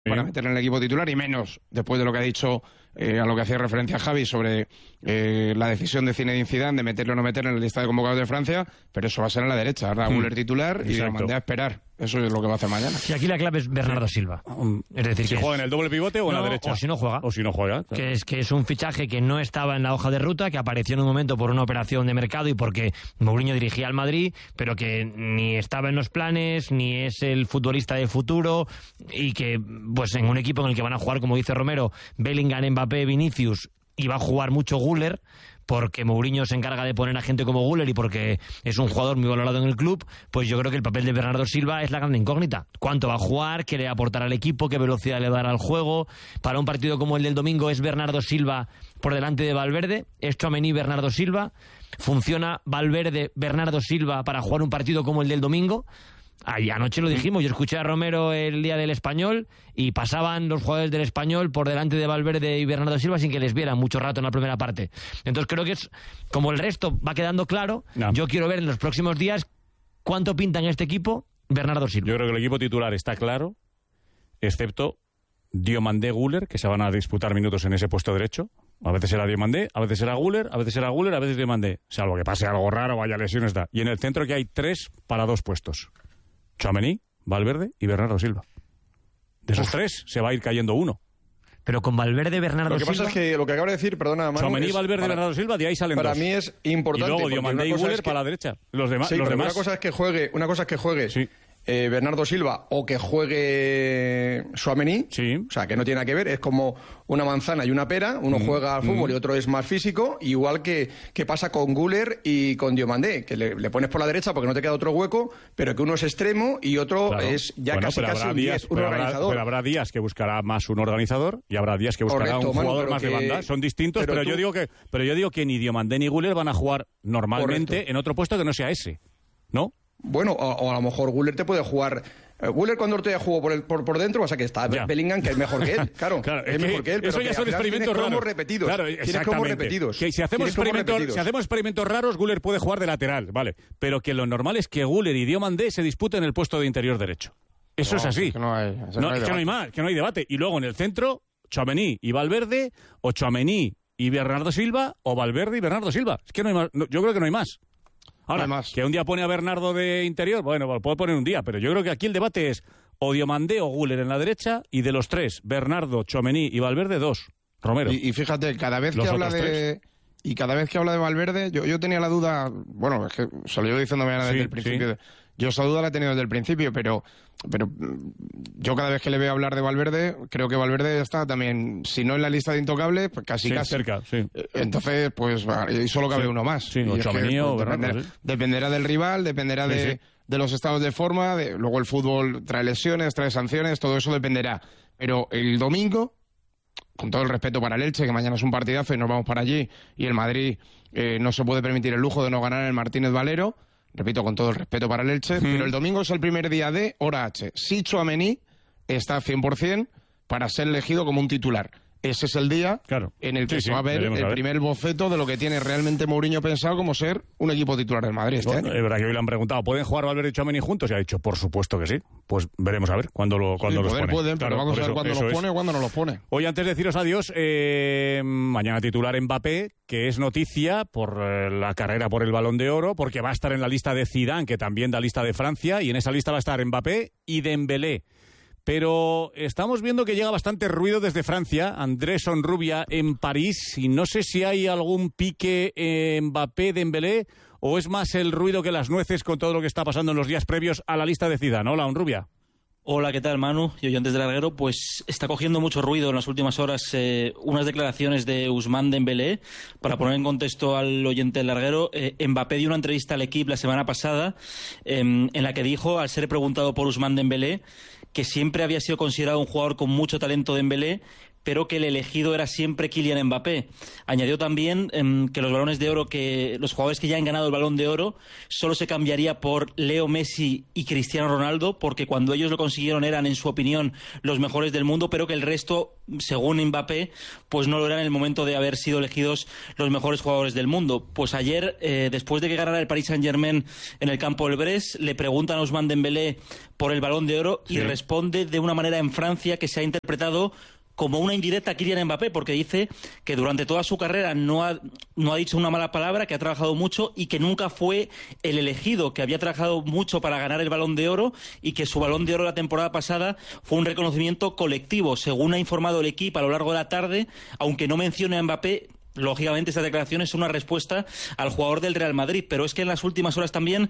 para meter en el equipo titular, y menos después de lo que ha dicho, a lo que hacía referencia Javi sobre la decisión de Zinedine Zidane de meterlo o no meterlo en la lista de convocados de Francia, pero eso va a ser en la derecha. Ahora Güler titular y lo mandé a esperar. Eso es lo que va a hacer mañana. Y aquí la clave es Bernardo Silva. Es decir, si juega en el doble pivote o en la derecha. O si no juega. Claro. Que es un fichaje que no estaba en la hoja de ruta, que apareció en un momento por una operación de mercado y porque Mourinho dirigía al Madrid, pero que ni estaba en los planes, ni es el futbolista de futuro, y que pues en un equipo en el que van a jugar, como dice Romero, Bellingham, Mbappé, Vinicius, y va a jugar mucho Güler, porque Mourinho se encarga de poner a gente como Güler y porque es un jugador muy valorado en el club, pues yo creo que el papel de Bernardo Silva es la gran incógnita. ¿Cuánto va a jugar? ¿Qué le va a aportar al equipo? ¿Qué velocidad le va a dar al juego? Para un partido como el del domingo, ¿es Bernardo Silva por delante de Valverde? ¿Es Tchouaméni Bernardo Silva? ¿Funciona Valverde Bernardo Silva para jugar un partido como el del domingo? Anoche lo dijimos, yo escuché a Romero el día del Español y pasaban los jugadores del Español por delante de Valverde y Bernardo Silva sin que les vieran mucho rato en la primera parte. Entonces creo que es, como el resto va quedando claro, yo quiero ver en los próximos días cuánto pinta en este equipo Bernardo Silva. Yo creo que el equipo titular está claro, excepto Diomandé, Güler, que se van a disputar minutos en ese puesto derecho. A veces será Diomandé, a veces será Güler, a veces Diomandé, salvo que pase algo raro, vaya lesiones. Y en el centro que hay 3 para 2 puestos. Tchouaméni, Valverde y Bernardo Silva. De esos 3 se va a ir cayendo uno. Pero con Valverde, Bernardo Silva... Lo que pasa es que lo que acabo de decir, perdona, Manu... Tchouaméni, Valverde, Bernardo Silva, de ahí salen 2. Para mí es importante... Y luego Diomandé y Güler para la derecha. Los demás... Una cosa es que juegue sí. Bernardo Silva o que juegue Tchouaméni, o sea, que no tiene nada que ver, es como una manzana y una pera, uno juega al fútbol y otro es más físico, igual que pasa con Güler y con Diomandé, que le pones por la derecha porque no te queda otro hueco, pero que uno es extremo y otro es ya casi un 10, un organizador. Pero habrá días que buscará más un organizador y habrá días que buscará un jugador más de banda. Son distintos, pero yo digo que ni Diomandé ni Güler van a jugar normalmente en otro puesto que no sea ese, ¿no? Bueno, o a lo mejor Güler te puede jugar. Güler cuando te jugó por dentro, o sea que está Bellingham, que es mejor que él, claro es mejor que él. Eso ya son experimentos raros. Repetidos. Claro, tienes cromos repetidos. Que si hacemos experimentos raros, Güler puede jugar de lateral, vale. Pero que lo normal es que Güler y Diomandé se disputen el puesto de interior derecho. Eso es así. Es que no hay que no hay debate. Y luego en el centro, Tchouaméni y Valverde, o Tchouaméni y Bernardo Silva, o Valverde y Bernardo Silva. Es que no hay más. Yo creo que no hay más. Ahora, que un día pone a Bernardo de interior, bueno, puede poner un día, pero yo creo que aquí el debate es o Diomandé o Güler en la derecha, y de los 3, Bernardo, Tchouaméni y Valverde, 2. Romero. Y fíjate, cada vez que habla de Valverde, yo tenía la duda, bueno, es que se lo llevo diciendo mañana desde el principio. Yo esa duda la he tenido desde el principio, pero yo cada vez que le veo hablar de Valverde, creo que Valverde está también, si no en la lista de intocables, pues casi cerca, sí. Entonces, pues solo cabe uno más. Sí, dependerá del rival, dependerá de los estados de forma, luego el fútbol trae lesiones, trae sanciones, todo eso dependerá. Pero el domingo, con todo el respeto para el Elche, que mañana es un partidazo y nos vamos para allí, y el Madrid no se puede permitir el lujo de no ganar en el Martínez Valero, repito, con todo el respeto para el Elche, pero el domingo es el primer día de hora H. Si Tchouaméni está 100% para ser elegido como un titular. Ese es el día en el que se va a ver el primer boceto de lo que tiene realmente Mourinho pensado como ser un equipo titular del Madrid este año. Es verdad que hoy le han preguntado, ¿pueden jugar Valverde y Tchouaméni juntos? Y ha dicho, por supuesto que sí. Pues veremos a ver cuándo los pone. Pueden, pero vamos a ver cuándo los pone o cuándo no los pone. Hoy, antes de deciros adiós, mañana titular Mbappé, que es noticia por la carrera por el Balón de Oro, porque va a estar en la lista de Zidane, que también da lista de Francia, y en esa lista va a estar Mbappé y Dembélé. Pero estamos viendo que llega bastante ruido desde Francia, Andrés Onrubia en París, y no sé si hay algún pique Mbappé-Dembélé, o es más el ruido que las nueces con todo lo que está pasando en los días previos a la lista de Zidane. Hola, Onrubia. Hola, ¿qué tal, Manu? Y oyentes del Larguero, pues está cogiendo mucho ruido en las últimas horas unas declaraciones de Ousmane Dembélé. Para poner en contexto al oyente del Larguero, Mbappé dio una entrevista al Equipo la semana pasada en la que dijo, al ser preguntado por Ousmane Dembélé, que siempre había sido considerado un jugador con mucho talento Dembélé, pero que el elegido era siempre Kylian Mbappé. Añadió también que los balones de oro, que los jugadores que ya han ganado el Balón de Oro, solo se cambiaría por Leo Messi y Cristiano Ronaldo, porque cuando ellos lo consiguieron eran, en su opinión, los mejores del mundo, pero que el resto, según Mbappé, pues no lo eran en el momento de haber sido elegidos los mejores jugadores del mundo. Pues ayer, después de que ganara el Paris Saint-Germain en el campo del Brest, le preguntan a Ousmane Dembélé por el Balón de Oro y responde de una manera en Francia que se ha interpretado como una indirecta a Kylian Mbappé, porque dice que durante toda su carrera no ha dicho una mala palabra, que ha trabajado mucho y que nunca fue el elegido, que había trabajado mucho para ganar el Balón de Oro y que su Balón de Oro la temporada pasada fue un reconocimiento colectivo, según ha informado el equipo a lo largo de la tarde, aunque no mencione a Mbappé. Lógicamente, esta declaración es una respuesta al jugador del Real Madrid, pero es que en las últimas horas también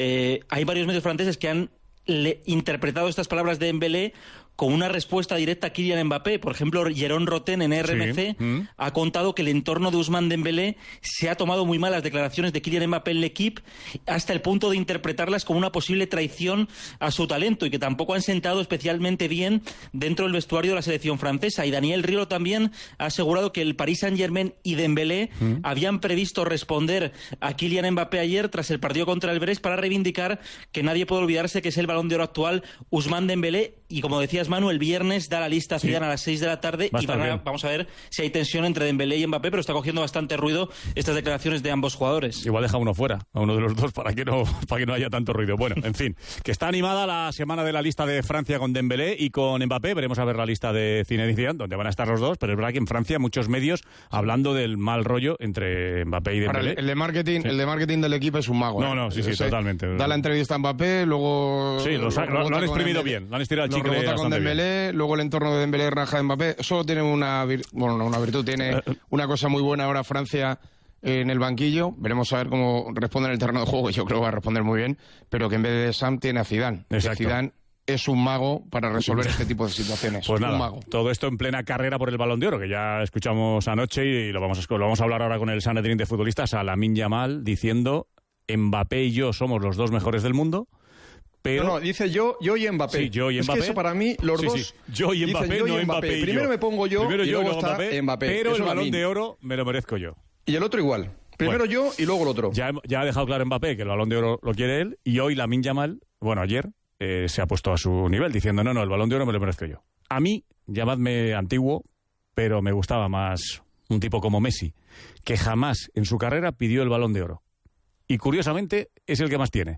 hay varios medios franceses que han interpretado estas palabras de Dembélé como una respuesta directa a Kylian Mbappé. Por ejemplo, Jérôme Roten en RMC ha contado que el entorno de Ousmane Dembélé se ha tomado muy mal las declaraciones de Kylian Mbappé en el equipo, hasta el punto de interpretarlas como una posible traición a su talento, y que tampoco han sentado especialmente bien dentro del vestuario de la selección francesa. Y Daniel Riolo también ha asegurado que el Paris Saint-Germain y Dembélé habían previsto responder a Kylian Mbappé ayer tras el partido contra el Brest para reivindicar que nadie puede olvidarse que es el Balón de Oro actual Ousmane Dembélé. Y como decías, Manu, el viernes da la lista Zidane a las 6 de la tarde y vamos a ver si hay tensión entre Dembélé y Mbappé, pero está cogiendo bastante ruido estas declaraciones de ambos jugadores. Igual deja uno fuera, a uno de los dos, para que no haya tanto ruido. Bueno, en fin, que está animada la semana de la lista de Francia con Dembélé y con Mbappé. Veremos a ver la lista de Zinedine Zidane, donde van a estar los dos, pero es verdad que en Francia muchos medios hablando del mal rollo entre Mbappé y Dembélé. Ahora, el de marketing del equipo es un mago. No, sí, totalmente. Da la entrevista a Mbappé, luego... Sí, lo han exprimido bien, lo han estirado el chicle bastante bien. Luego el entorno de Dembélé raja de Mbappé. Eso tiene una virtud, tiene una cosa muy buena ahora Francia en el banquillo. Veremos a ver cómo responde en el terreno de juego, yo creo que va a responder muy bien, pero que en vez de Sam tiene a Zidane. Zidane es un mago para resolver este tipo de situaciones. Pues nada, un mago. Todo esto en plena carrera por el Balón de Oro, que ya escuchamos anoche y lo vamos a hablar ahora con el Sanedrín de futbolistas, a Lamine Yamal, diciendo: Mbappé y yo somos los dos mejores del mundo. Pero... No, dice yo y Mbappé. Sí, yo y Mbappé. Es que eso para mí, los dos... Sí. Yo y Mbappé, yo no y Mbappé y yo. Primero me pongo yo y luego está Mbappé. Pero eso el Balón de Oro me lo merezco yo. Y el otro igual. Primero yo y luego el otro. Ya ha dejado claro Mbappé que el Balón de Oro lo quiere él, y hoy Lamine Yamal, ayer, se ha puesto a su nivel diciendo no, el Balón de Oro me lo merezco yo. A mí, llamadme antiguo, pero me gustaba más un tipo como Messi, que jamás en su carrera pidió el Balón de Oro. Y curiosamente es el que más tiene.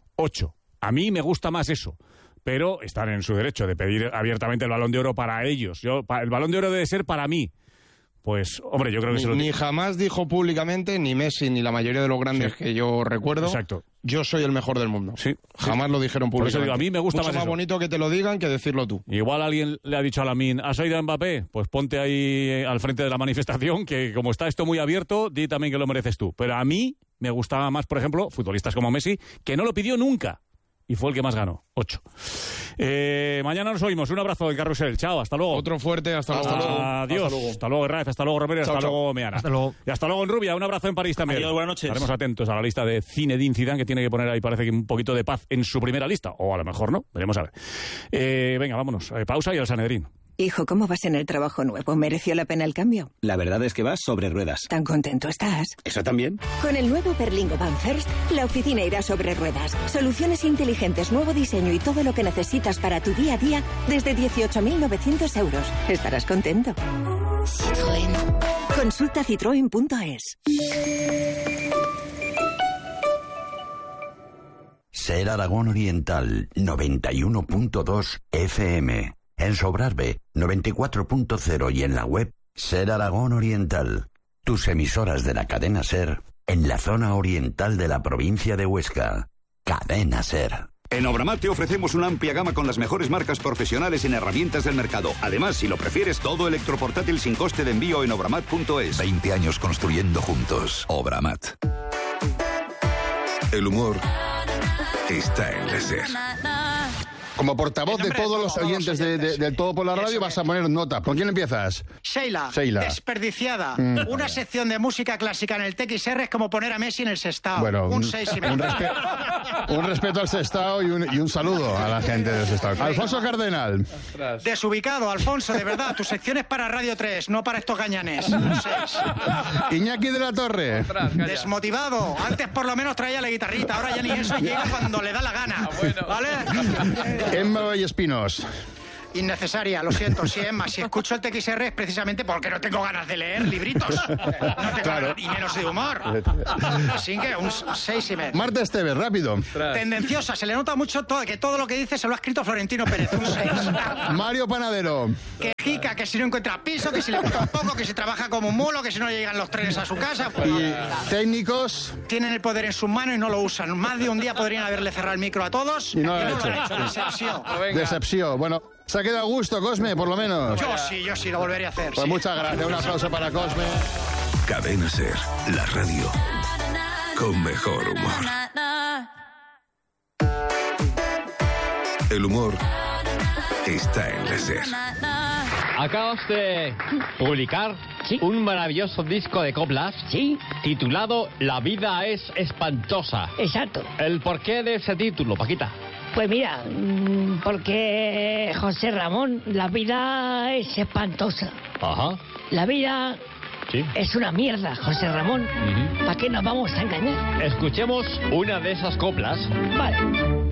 8. A mí me gusta más eso, pero están en su derecho de pedir abiertamente el Balón de Oro para ellos. El Balón de Oro debe ser para mí. Pues, hombre, yo creo que ni jamás dijo públicamente, ni Messi, ni la mayoría de los grandes que yo recuerdo, yo soy el mejor del mundo. Sí. Jamás lo dijeron públicamente. Por eso digo, a mí me gusta mucho más bonito que te lo digan que decirlo tú. Igual alguien le ha dicho a Lamine: ¿has oído a Mbappé? Pues ponte ahí al frente de la manifestación, que como está esto muy abierto, di también que lo mereces tú. Pero a mí me gustaba más, por ejemplo, futbolistas como Messi, que no lo pidió nunca. Y fue el que más ganó, 8. Mañana nos oímos. Un abrazo del Carrusel. Chao, hasta luego. Otro fuerte, hasta luego. Adiós. Hasta luego, Herrera. Hasta luego, Romero. Hasta luego, Meana. Hasta luego. Y hasta luego en Rubia. Un abrazo en París también. Adiós, buenas noches. Estaremos atentos a la lista de Zinedine Zidane, que tiene que poner ahí, parece que un poquito de paz en su primera lista. O a lo mejor no. Veremos a ver. Venga, vámonos. Pausa y al Sanedrín. Hijo, ¿cómo vas en el trabajo nuevo? ¿Mereció la pena el cambio? La verdad es que vas sobre ruedas. ¿Tan contento estás? ¿Eso también? Con el nuevo Berlingo Van First, la oficina irá sobre ruedas. Soluciones inteligentes, nuevo diseño y todo lo que necesitas para tu día a día desde 18.900 euros. Estarás contento. Citroën. Consulta citroen.es. Ser Aragón Oriental, 91.2 FM. En Sobrarbe, 94.0 y en la web Ser Aragón Oriental. Tus emisoras de la cadena Ser en la zona oriental de la provincia de Huesca. Cadena Ser. En Obramat te ofrecemos una amplia gama con las mejores marcas profesionales en herramientas del mercado. Además, si lo prefieres, todo electroportátil sin coste de envío en obramat.es. 20 años construyendo juntos. Obramat. El humor está en la Ser. Como portavoz de todos los oyentes del Todo por la Radio, vas a poner nota. ¿Con quién empiezas? Sheila. Desperdiciada. Una sección de música clásica en el TXR es como poner a Messi en el Sestao. Bueno, un 6,5. Un respeto al Sestao y un saludo a la gente del Sestao. Alfonso Cardenal. Desubicado, Alfonso, de verdad. Tu sección es para Radio 3, no para estos gañanes. Un 6. Iñaki de la Torre. Desmotivado. Antes por lo menos traía la guitarrita, ahora ya ni eso, llega cuando le da la gana. ¿Vale? Emma Vallespinos. Innecesaria, lo siento, sí, Emma. Si escucho el TXR es precisamente porque no tengo ganas de leer libritos. No tengo ganas, y menos de humor. Así que un 6,5. Marta Esteves, rápido. Tendenciosa, se le nota mucho que todo lo que dice se lo ha escrito Florentino Pérez, un 6. Mario Panadero. Que jica, que si no encuentra piso, que si le gusta un poco, que si trabaja como un mulo, que si no llegan los trenes a su casa. Pues, y técnicos. Tienen el poder en sus manos y no lo usan. Más de un día podrían haberle cerrado el micro a todos. Y no lo han hecho. Decepción. Decepción. Bueno, se ha quedado a gusto, Cosme, por lo menos. Yo sí, lo volvería a hacer. Pues muchas gracias. Un aplauso para Cosme. Cadena Ser, la radio con mejor humor. El humor está en la Ser. Acabas de publicar un maravilloso disco de coplas titulado La vida es espantosa. Exacto. ¿El porqué de ese título, Paquita? Pues mira, porque José Ramón, la vida es espantosa. Ajá. La vida es una mierda, José Ramón. ¿Para qué nos vamos a engañar? Escuchemos una de esas coplas. Vale.